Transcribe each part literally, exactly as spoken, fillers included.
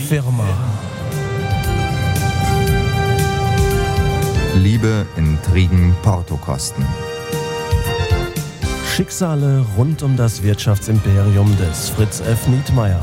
Firma. Liebe, Intrigen, Portokosten. Schicksale rund um das Wirtschaftsimperium des Fritz F. Nietmeyer.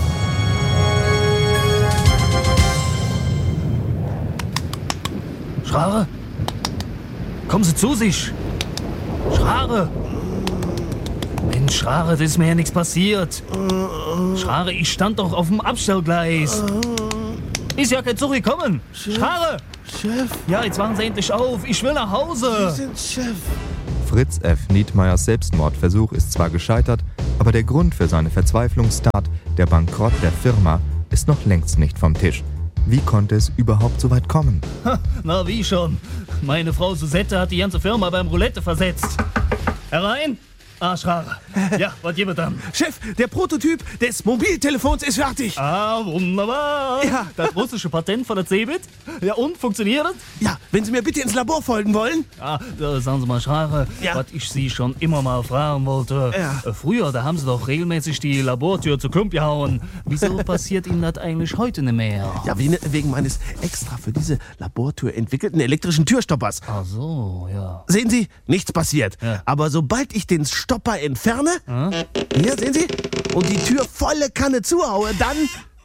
Schrare? Kommen Sie zu sich! Schrare! Mensch, Schrare, das ist mir ja nichts passiert. Schrare, ich stand doch auf dem Abstellgleis. Ist ja kein Zug gekommen. Schrare! Chef, Ja, jetzt wachen Sie endlich auf. Ich will nach Sie Hause. sind Chef. Fritz F. Nietmeyers Selbstmordversuch ist zwar gescheitert, aber der Grund für seine Verzweiflungstat, der Bankrott der Firma, ist noch längst nicht vom Tisch. Wie konnte es überhaupt so weit kommen? Ha, na, wie schon. Meine Frau Susette hat die ganze Firma beim Roulette versetzt. Herein? Ah, Schrare. Ja, was gibt es dann? Chef, der Prototyp des Mobiltelefons ist fertig. Ah, wunderbar. Ja. Das russische Patent von der Cebit. Ja, und? Funktioniert das? Ja, wenn Sie mir bitte ins Labor folgen wollen. Ja, da sagen Sie mal, Schrare, Ja. was ich Sie schon immer mal fragen wollte. Ja. Äh, Früher, da haben Sie doch regelmäßig die Labortür zu Klump gehauen. Wieso passiert Ihnen das eigentlich heute nicht mehr? Ja, wegen, wegen meines extra für diese Labortür entwickelten elektrischen Türstoppers. Ach so, ja. Sehen Sie, nichts passiert. Ja. Aber sobald ich den Stopper entferne, hier, sehen Sie, und die Tür volle Kanne zuhaue, dann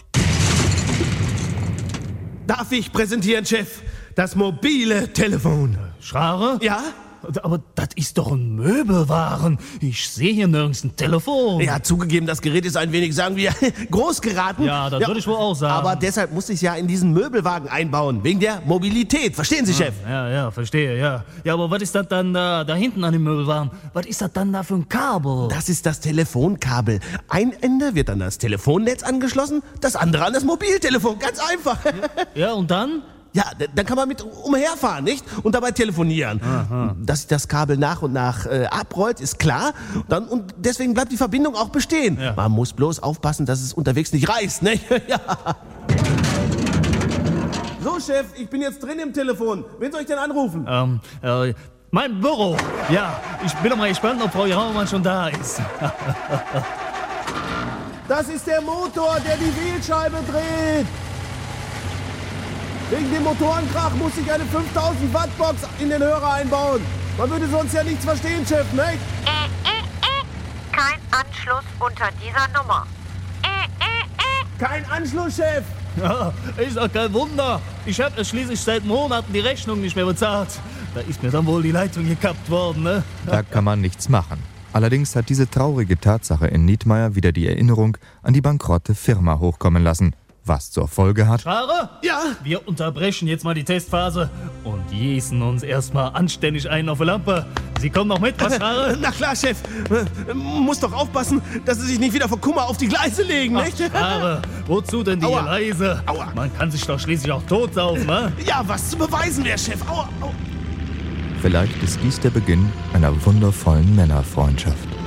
darf ich präsentieren, Chef, das mobile Telefon. Schrare? Ja? Aber das ist doch ein Möbelwaren. Ich sehe hier nirgends ein Telefon. Ja, zugegeben, das Gerät ist ein wenig, sagen wir, groß geraten. Ja, das würde ich wohl auch sagen. Aber deshalb muss ich es ja in diesen Möbelwagen einbauen, wegen der Mobilität. Verstehen Sie, Chef? Ja, ja, verstehe, ja. Ja, aber was ist das dann da, da hinten an dem Möbelwagen? Was ist das dann da für ein Kabel? Das ist das Telefonkabel. Ein Ende wird an das Telefonnetz angeschlossen, das andere an das Mobiltelefon. Ganz einfach. Ja, und dann? Ja, d- dann kann man mit umherfahren, nicht? Und dabei telefonieren. Dass das Kabel nach und nach äh, abrollt, ist klar. Dann, und deswegen bleibt die Verbindung auch bestehen. Ja. Man muss bloß aufpassen, dass es unterwegs nicht reißt, nicht? Ja. So, Chef, ich bin jetzt drin im Telefon. Wen soll ich denn anrufen? Ähm, äh, mein Büro. Ja, ich bin doch mal gespannt, ob Frau Jaumann schon da ist. Das ist der Motor, der die Wählscheibe dreht. Wegen dem Motorenkrach muss ich eine fünftausend Watt Box in den Hörer einbauen. Man würde sonst ja nichts verstehen, Chef, nicht? Äh, äh, äh. Kein Anschluss unter dieser Nummer. Äh, äh, äh. Kein Anschluss, Chef. Ja, ist doch kein Wunder. Ich habe schließlich seit Monaten die Rechnung nicht mehr bezahlt. Da ist mir dann wohl die Leitung gekappt worden, ne? Da kann man nichts machen. Allerdings hat diese traurige Tatsache in Nietmeyer wieder die Erinnerung an die bankrotte Firma hochkommen lassen, was zur Folge hat: Schrare? Ja. Wir unterbrechen jetzt mal die Testphase und gießen uns erstmal anständig ein auf die Lampe. Sie kommen noch mit, was, Schrare? Na klar, Chef. Äh, Muss doch aufpassen, dass Sie sich nicht wieder vor Kummer auf die Gleise legen, Ach, nicht? Schrare, wozu denn die Aua. Gleise? Aua. Man kann sich doch schließlich auch totsaufen, ne? Ja, was zu beweisen wäre, Chef. Aua, aua. Vielleicht ist dies der Beginn einer wundervollen Männerfreundschaft.